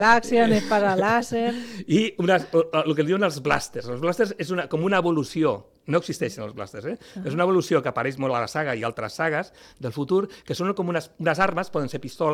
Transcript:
Galaxia, espada láser... I el que diuen els blasters. Els blasters és com una evolució. No existeixen els blasters, És una evolució que apareix molt a la saga i altres sagues del futur, que són com unes armes, poden ser pistoles,